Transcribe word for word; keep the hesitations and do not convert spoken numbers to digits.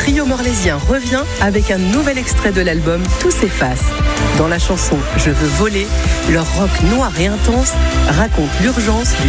trio morlaisien revient avec un nouvel extrait de l'album Tout s'efface. Dans la chanson Je veux voler, leur rock noir et intense raconte l'urgence